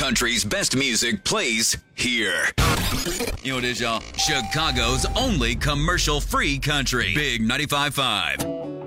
country's best music plays here. You know what it is, y'all? Chicago's only commercial-free country. Big 95.5.